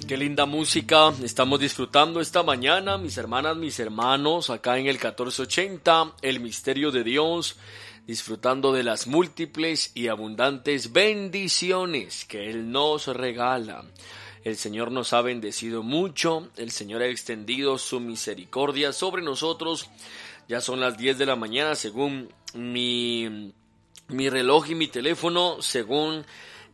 Qué linda música estamos disfrutando esta mañana, mis hermanas, mis hermanos, acá en el 1480, el misterio de Dios, disfrutando de las múltiples y abundantes bendiciones que Él nos regala. El Señor nos ha bendecido mucho, el Señor ha extendido su misericordia sobre nosotros. Ya son las 10 de la mañana según mi reloj y mi teléfono, según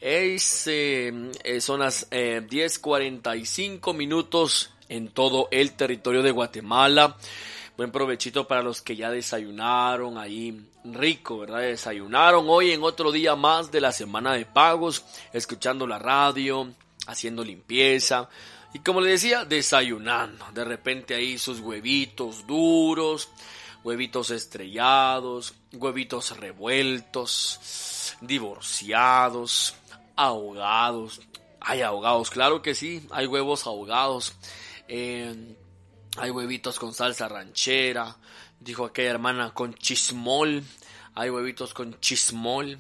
son las 10:45 minutos en todo el territorio de Guatemala. Buen provechito para los que ya desayunaron ahí, rico, ¿verdad? Desayunaron hoy en otro día más de la semana de pagos, escuchando la radio, haciendo limpieza y, como les decía, desayunando. De repente ahí sus huevitos duros, huevitos estrellados, huevitos revueltos, divorciados, ahogados. Hay ahogados, claro que sí, hay huevos ahogados. Hay huevitos con salsa ranchera, dijo aquella hermana, con chismol. Hay huevitos con chismol.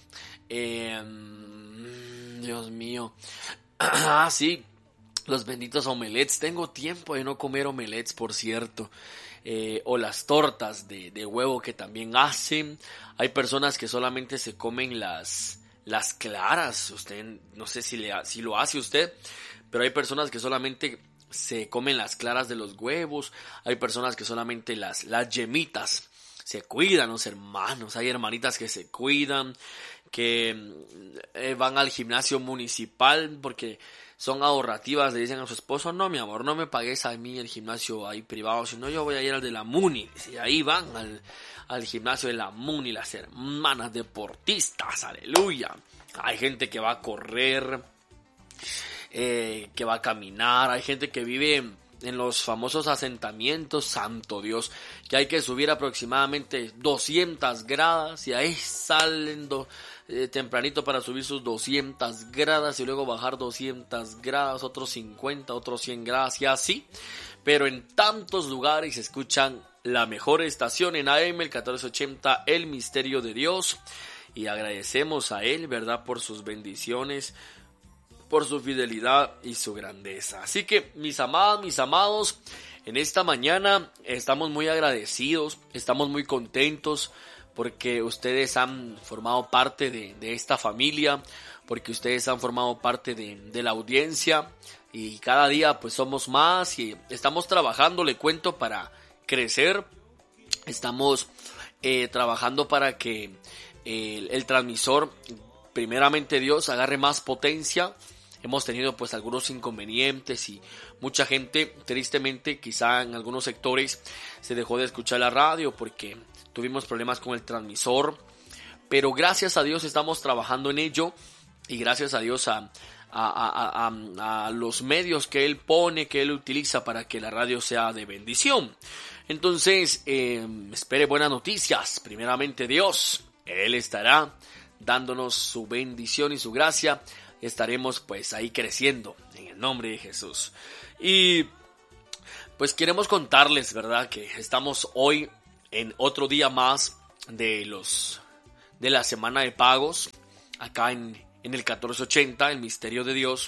Dios mío. Sí, los benditos omelets. Tengo tiempo de no comer omelets, por cierto. O las tortas de huevo que también hacen. Hay personas que solamente se comen las claras. Usted, no sé si lo hace usted, pero hay personas que solamente se comen las claras de los huevos. Hay personas que solamente las yemitas. Se cuidan los hermanos. Hay hermanitas que se cuidan, que van al gimnasio municipal porque son ahorrativas. Le dicen a su esposo: no, mi amor, no me pagues a mí el gimnasio ahí privado, sino yo voy a ir al de la Muni. Y ahí van al gimnasio de la Muni, las hermanas deportistas, aleluya. Hay gente que va a correr, que va a caminar. Hay gente que vive en los famosos asentamientos, santo Dios, que hay que subir aproximadamente 200 gradas y ahí salen tempranito para subir sus 200 gradas y luego bajar 200 gradas, otros 50, otros 100 gradas y así. Pero en tantos lugares se escuchan la mejor estación en AM, el 1480, el misterio de Dios, y agradecemos a Él, ¿verdad?, por sus bendiciones, por su fidelidad y su grandeza. Así que, mis amadas, mis amados, en esta mañana estamos muy agradecidos, estamos muy contentos porque ustedes han formado parte de esta familia, porque ustedes han formado parte de la audiencia, y cada día pues somos más y estamos trabajando, le cuento, para crecer. Estamos trabajando para que el transmisor, primeramente Dios, agarre más potencia. Hemos tenido pues algunos inconvenientes y mucha gente, tristemente, quizá en algunos sectores se dejó de escuchar la radio porque tuvimos problemas con el transmisor, pero gracias a Dios estamos trabajando en ello, y gracias a Dios a los medios que Él pone, que Él utiliza para que la radio sea de bendición. Entonces, espere buenas noticias. Primeramente Dios, Él estará dándonos su bendición y su gracia. Estaremos pues ahí creciendo en el nombre de Jesús. Y pues queremos contarles, ¿verdad?, que estamos hoy en otro día más de la semana de pagos, acá en el 1480, el misterio de Dios.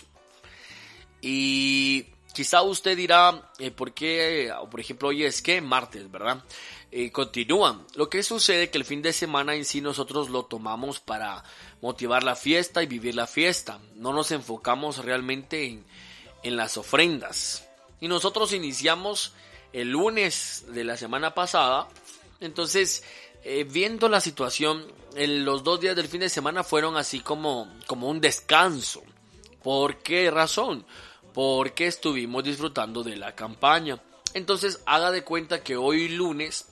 Y quizá usted dirá, ¿por qué? Por ejemplo, hoy es que martes, ¿verdad? Continúan. Lo que sucede es que el fin de semana en sí nosotros lo tomamos para motivar la fiesta y vivir la fiesta. No nos enfocamos realmente en las ofrendas. Y nosotros iniciamos el lunes de la semana pasada. Entonces, viendo la situación, los 2 días del fin de semana fueron así como un descanso. ¿Por qué razón? Porque estuvimos disfrutando de la campaña. Entonces, haga de cuenta que hoy lunes,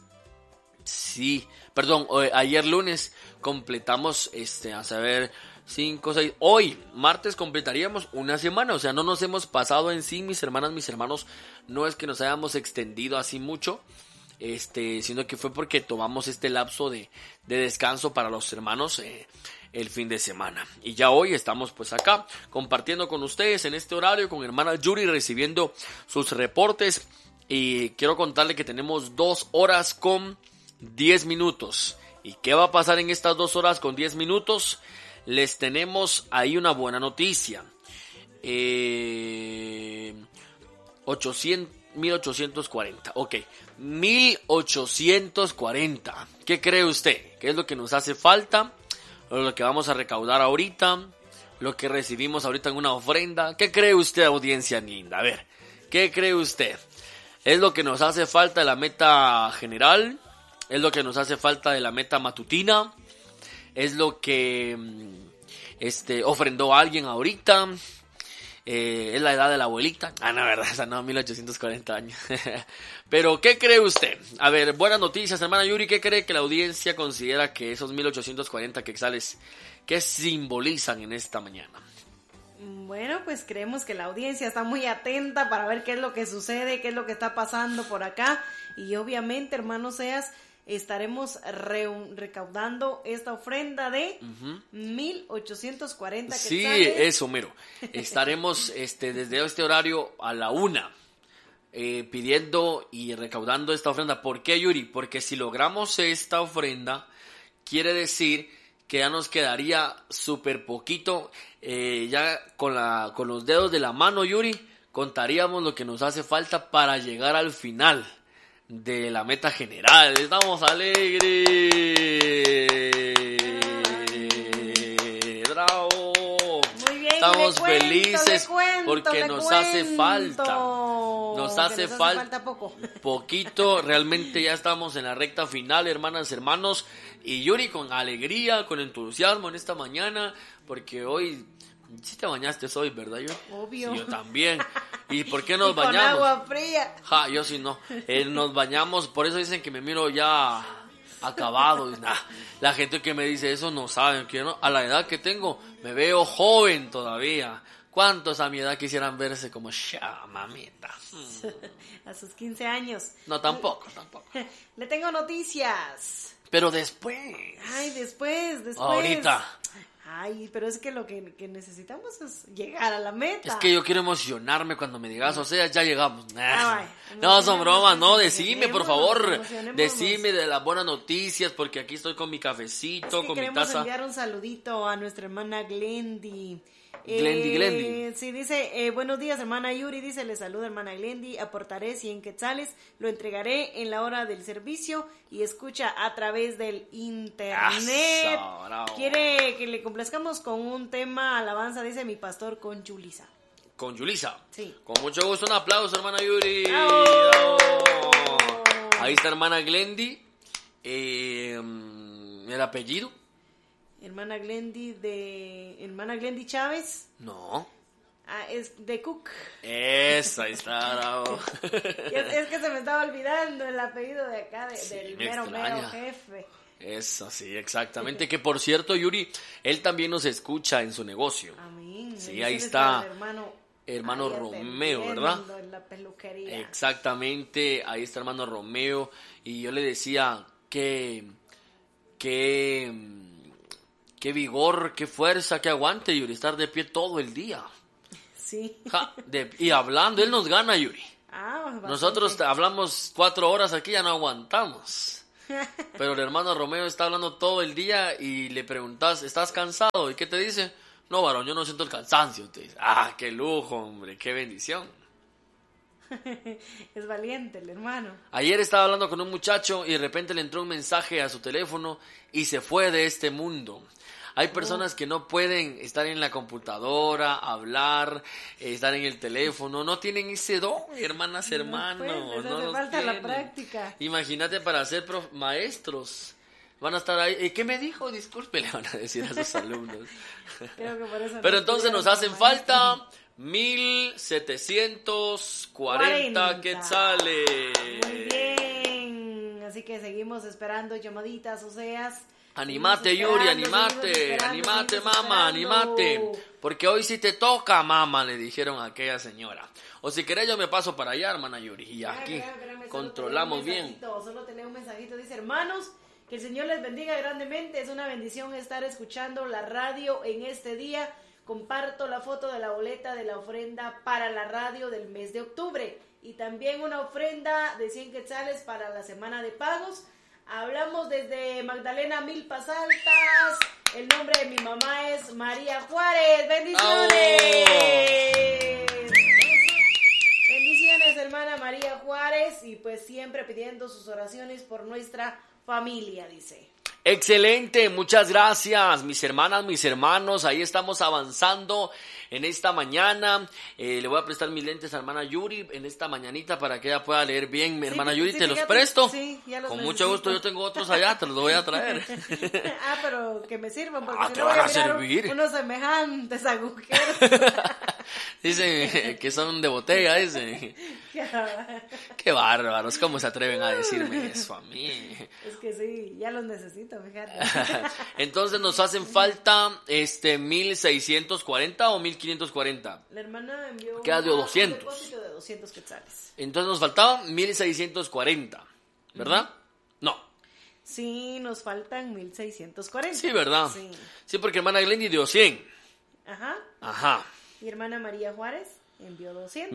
ayer lunes completamos, 5, 6, hoy martes completaríamos una semana. O sea, no nos hemos pasado en sí, mis hermanas, mis hermanos, no es que nos hayamos extendido así mucho, sino que fue porque tomamos este lapso de descanso para los hermanos el fin de semana. Y ya hoy estamos pues acá compartiendo con ustedes en este horario con hermana Yuri, recibiendo sus reportes. Y quiero contarle que tenemos 2 horas con 10 minutos. ¿Y qué va a pasar en estas 2 horas con 10 minutos? Les tenemos ahí una buena noticia. 1840. Ok, 1840. ¿Qué cree usted? ¿Qué es lo que nos hace falta? Lo que vamos a recaudar ahorita, lo que recibimos ahorita en una ofrenda. ¿Qué cree usted, audiencia linda? A ver, ¿qué cree usted? ¿Es lo que nos hace falta de la meta general? ¿Es lo que nos hace falta de la meta matutina? ¿Es lo que ofrendó alguien ahorita? ¿Es la edad de la abuelita? Ah, no, verdad, esa no, 1840 años. Pero, ¿qué cree usted? A ver, buenas noticias, hermana Yuri. ¿Qué cree que la audiencia considera que esos 1840 quetzales, qué simbolizan en esta mañana? Bueno, pues creemos que la audiencia está muy atenta para ver qué es lo que sucede, qué es lo que está pasando por acá. Y obviamente, hermano Seas, estaremos recaudando esta ofrenda de 1840 quetzales. Sí, eso, mero. Estaremos desde este horario a la 1 pidiendo y recaudando esta ofrenda. ¿Por qué, Yuri? Porque si logramos esta ofrenda, quiere decir que ya nos quedaría súper poquito. Ya con los dedos de la mano, Yuri, contaríamos lo que nos hace falta para llegar al final de la meta general. Estamos alegres. Bravo. Muy bien, estamos felices porque nos hace falta. Nos hace falta poco. Poquito. Realmente ya estamos en la recta final, hermanas, hermanos. Y Yuri, con alegría, con entusiasmo en esta mañana, porque hoy sí te bañaste hoy, ¿verdad, Yuri? Obvio. Sí, yo también. ¿Y por qué nos y con bañamos? Agua fría. Ja, yo sí no. Nos bañamos, por eso dicen que me miro ya acabado. La gente que me dice eso no saben que yo, a la edad que tengo me veo joven todavía. ¿Cuántos a mi edad quisieran verse como mamita? A sus 15 años. No, tampoco. Le tengo noticias. Pero después. Ay, después. Ahorita. Ay, pero es que lo que necesitamos es llegar a la meta. Es que yo quiero emocionarme cuando me digas, o sea, ya llegamos. No, son bromas, no, decime, por favor. Decime Emocionémonos. de las buenas noticias, porque aquí estoy con mi cafecito, con mi taza. Queremos enviar un saludito a nuestra hermana Glendy. Glendy. Sí, dice, buenos días, hermana Yuri, dice, le saluda hermana Glendy, aportaré 100 quetzales, lo entregaré en la hora del servicio y escucha a través del internet. Bravo. Quiere que le complazcamos con un tema alabanza, dice mi pastor con Julisa. Con Julisa. Sí. Con mucho gusto, un aplauso, hermana Yuri. ¡Oh! Ahí está hermana Glendy. ¿El apellido? Hermana Glendy Chávez. No. Es de Cook. Esa, ahí está, bravo. Es que se me estaba olvidando el apellido de acá, del mero jefe. Eso, sí, exactamente. Que por cierto, Yuri, él también nos escucha en su negocio. Amén. Sí, ahí está. Hermano Romeo, ¿verdad? En la peluquería. Exactamente, ahí está hermano Romeo. Y yo le decía qué vigor, qué fuerza, qué aguante, Yuri, estar de pie todo el día. Sí. Y hablando, él nos gana, Yuri. Bastante. Nosotros hablamos 4 horas aquí, ya no aguantamos. Pero el hermano Romeo está hablando todo el día y le preguntas, ¿estás cansado? ¿Y qué te dice? No, varón, yo no siento el cansancio. Te dice, qué lujo, hombre, qué bendición. Es valiente el hermano. Ayer estaba hablando con un muchacho y de repente le entró un mensaje a su teléfono y se fue de este mundo. Hay personas que no pueden estar en la computadora, hablar, estar en el teléfono, no tienen ese don, hermanas, hermanos. Les hace falta la práctica. Imagínate para ser maestros. Van a estar ahí. ¿Qué me dijo? Disculpe, le van a decir a sus alumnos. Creo que por eso Pero entonces nos hacen falta 1740 quetzales. Muy bien. Así que seguimos esperando llamaditas, Oseas. Animate, Yuri, animate, mamá, animate. Porque hoy sí te toca, mamá, le dijeron a aquella señora. O si querés yo me paso para allá, hermana Yuri. Y aquí controlamos bien. Solo te leo un mensajito, dice, hermanos, que el Señor les bendiga grandemente. Es una bendición estar escuchando la radio en este día. Comparto la foto de la boleta de la ofrenda para la radio del mes de octubre. Y también una ofrenda de 100 quetzales para la semana de pagos. Hablamos desde Magdalena Milpas Altas. El nombre de mi mamá es María Juárez. ¡Bendiciones! ¡Oh! Bendiciones, hermana María Juárez. Y pues siempre pidiendo sus oraciones por nuestra familia, dice. Excelente, muchas gracias, mis hermanas, mis hermanos. Ahí estamos avanzando en esta mañana. Le voy a prestar mis lentes a hermana Yuri en esta mañanita para que ella pueda leer bien. Mi hermana Yuri, ¿te los presto? Sí, ya los Con necesito. mucho gusto, yo tengo otros allá, te los voy a traer. Pero que me sirvan, porque si ¿te no van voy a a mirar servir? unos semejantes agujeros. Dicen que son de botella, dicen. Qué bárbaros, ¿cómo se atreven a decirme eso a mí? Es que sí, ya los necesito, fíjate. Entonces nos hacen falta 1640 o 1540. La hermana envió Queda de 200. un depósito de 200 quetzales. Entonces nos faltaban 1640, ¿verdad? No. Sí, nos faltan 1640. Sí, ¿verdad? Sí. Sí, porque hermana Glendy dio 100. Ajá. Ajá. Y hermana María Juárez envió 200.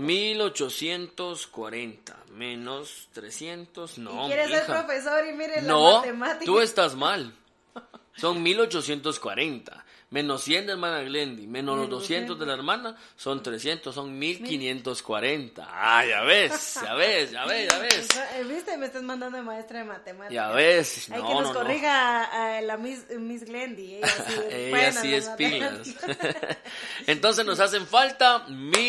1840 menos 300, no. Y quiere ser mija. profesor y mire la No, matemática. tú estás mal. Son 1840. Menos 100 de hermana Glendy, menos los 200 de la hermana, son 300, son 1540. Ah, ya ves. ¿Viste? Me estás mandando de maestra de matemáticas. Ya ves. Hay No, que nos no, corrija a la Miss Glendy. Ella sí es, ella buena sí en es las pilas. matemáticas. Entonces nos hacen falta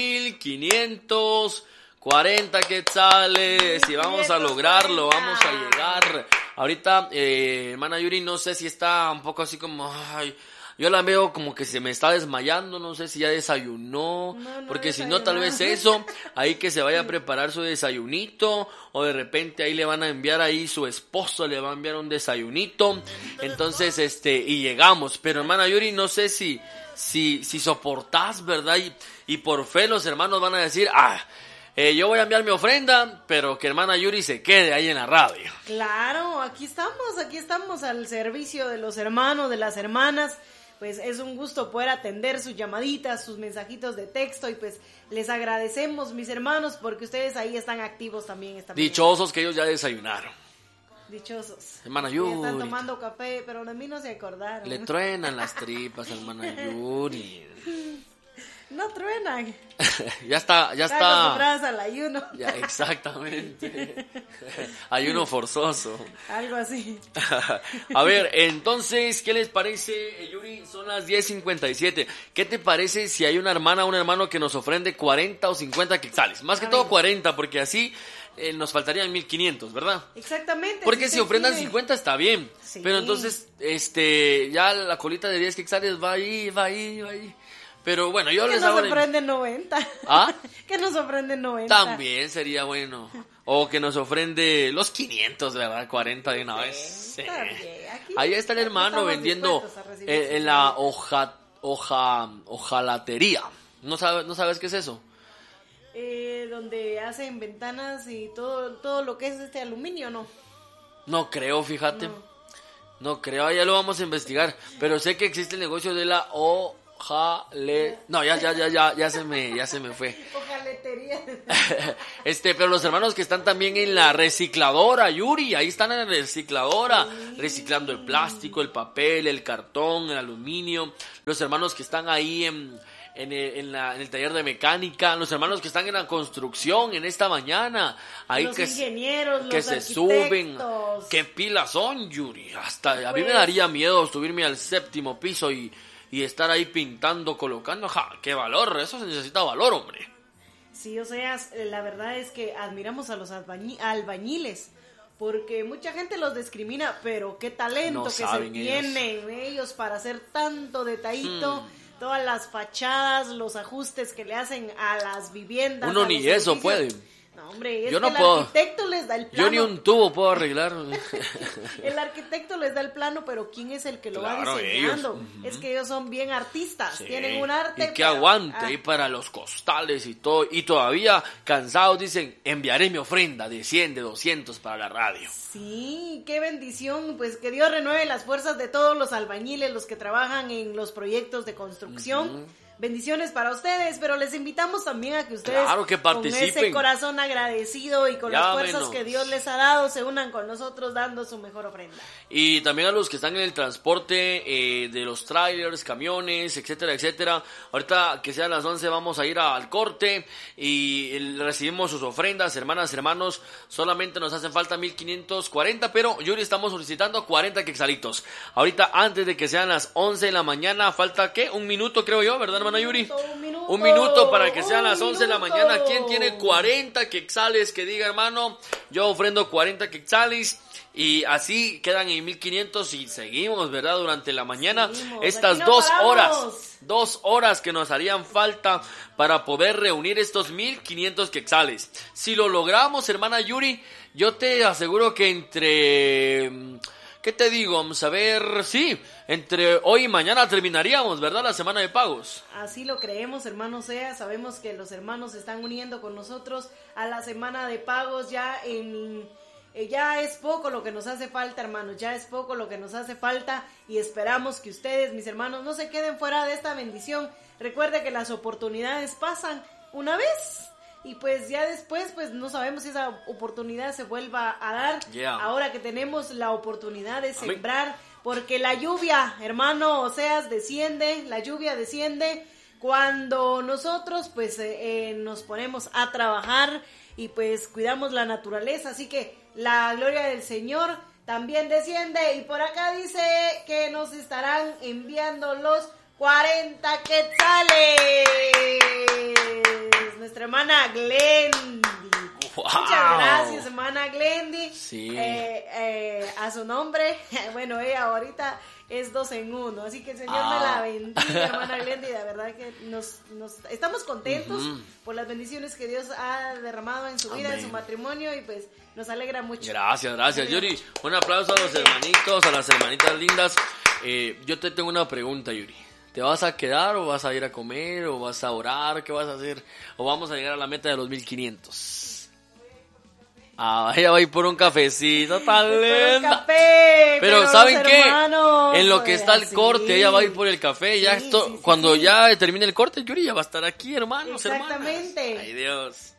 1540 quetzales y vamos a lograrlo, vamos a llegar. Ahorita, hermana Yuri, no sé si está un poco así como, ay, yo la veo como que se me está desmayando, no sé si ya desayunó, No porque si desayunó. no tal vez eso, ahí que se vaya a preparar su desayunito, o de repente ahí le van a enviar ahí su esposo, le va a enviar un desayunito, entonces y llegamos, pero hermana Yuri, no sé si soportás, ¿verdad? Y por fe los hermanos van a decir, yo voy a enviar mi ofrenda, pero que hermana Yuri se quede ahí en la radio. Claro, aquí estamos al servicio de los hermanos, de las hermanas. Pues es un gusto poder atender sus llamaditas, sus mensajitos de texto y pues les agradecemos, mis hermanos, porque ustedes ahí están activos también esta mañana. Dichosos que ellos ya desayunaron. Dichosos. Hermana Ya Yuri. están tomando café, pero de mí no se acordaron. Le truenan las tripas, hermana Yuri. No truenan. Ya está. Están acostumbradas al ayuno. Ya, exactamente. Ayuno forzoso. Algo así. A ver, entonces, ¿qué les parece, Yuri? Son las 10:57. ¿Qué te parece si hay una hermana o un hermano que nos ofrende 40 o 50 quetzales? Más que todo 40, porque así nos faltarían 1500, ¿verdad? Exactamente. Porque si ofrendan quiere. 50 está bien. Sí. Pero entonces, ya la colita de 10 quetzales va ahí. Pero bueno, yo Que les nos hago... ofrenden 90. ¿Ah? Que nos ofrenden 90. También sería bueno. O que nos ofrende los 500, ¿verdad? 40 de una vez. Sí. Está bien. Aquí Ahí está el hermano estamos vendiendo dispuestos a recibir en la hojalatería. ¿No sabes qué es eso? Donde hacen ventanas y todo lo que es aluminio, ¿no? No creo, fíjate. No creo, ya lo vamos a investigar. Pero sé que existe el negocio de la No, ya se me fue. Hojaletería. Pero los hermanos que están también en la recicladora, Yuri, ahí están en la recicladora, reciclando el plástico, el papel, el cartón, el aluminio. Los hermanos que están ahí en el taller de mecánica, los hermanos que están en la construcción en esta mañana, ahí Los que ingenieros, que los se arquitectos. suben, qué pilas son, Yuri. Hasta a mí me Pues- daría miedo subirme al 7º piso y estar ahí pintando, colocando, qué valor, eso se necesita valor, hombre. Sí, o sea, la verdad es que admiramos a los albañiles, porque mucha gente los discrimina, pero qué talento No que se saben tienen ellos para hacer tanto detallito, todas las fachadas, los ajustes que le hacen a las viviendas. Uno a ni los eso edificios. puede. No, hombre, es Yo que no el puedo. arquitecto les da el plano. Yo ni un tubo puedo arreglar. El arquitecto les da el plano, pero ¿quién es el que lo va Claro, diseñando? ellos. Es que ellos son bien artistas, Sí. tienen un arte. Y que pero- aguante ahí para los costales y todo. Y todavía cansados dicen, enviaré mi ofrenda de 100, de 200 para la radio. Sí, qué bendición, pues que Dios renueve las fuerzas de todos los albañiles, los que trabajan en los proyectos de construcción, bendiciones para ustedes, pero les invitamos también a que ustedes, claro, que participen, con ese corazón agradecido y con las Llámenos. fuerzas que Dios les ha dado, se unan con nosotros dando su mejor ofrenda. Y también a los que están en el transporte de los trailers, camiones, etcétera, etcétera. Ahorita que sean las 11 vamos a ir al corte y recibimos sus ofrendas, hermanas, hermanos. Solamente nos hacen falta 1540, pero Yuri, estamos solicitando 40 quetzalitos. Ahorita antes de que sean las 11 de la mañana, falta ¿qué? Un minuto creo yo, ¿verdad, hermana Yuri? Un minuto para que sean las 11 de la mañana. ¿Quién tiene 40 quetzales que diga, hermano, yo ofrendo 40 quetzales? Y así quedan en 1500 y seguimos, ¿verdad? Durante la mañana. Seguimos. Estas 2 horas que nos harían falta para poder reunir estos 1500 quetzales. Si lo logramos, hermana Yuri, yo te aseguro que entre... ¿Qué te digo? Vamos a ver, sí, entre hoy y mañana terminaríamos, ¿verdad? La semana de pagos. Así lo creemos, hermano Sea. Sabemos que los hermanos se están uniendo con nosotros a la semana de pagos. Ya es poco lo que nos hace falta, hermanos. Ya es poco lo que nos hace falta. Y esperamos que ustedes, mis hermanos, no se queden fuera de esta bendición. Recuerde que las oportunidades pasan una vez. Y pues ya después, pues no sabemos si esa oportunidad se vuelva a dar. Ahora que tenemos la oportunidad de sembrar, porque la lluvia, hermano Oseas, desciende, la lluvia desciende cuando nosotros pues nos ponemos a trabajar y pues cuidamos la naturaleza. Así que la gloria del Señor también desciende. Y por acá dice que nos estarán enviando los 40 quetzales. Nuestra hermana Glendy. Wow. Muchas gracias, hermana Glendy. Sí. A su nombre, bueno, ella ahorita es 2 en 1, así que el Señor me la bendiga, hermana Glendy. La verdad que nos estamos contentos por las bendiciones que Dios ha derramado en su vida, en su matrimonio, y pues nos alegra mucho. Gracias, Yuri. Un aplauso a los hermanitos, a las hermanitas lindas. Yo te tengo una pregunta, Yuri. ¿Te vas a quedar o vas a ir a comer o vas a orar? ¿Qué vas a hacer? ¿O vamos a llegar a la meta de los 1500? Ella va a ir por un cafecito, tan lenta. Pero ¿saben qué? En lo que está el corte, ella va a ir por el café. Ya cuando ya termine el corte, Yuri ya va a estar aquí, hermanos, hermanas. Exactamente. Ay, Dios.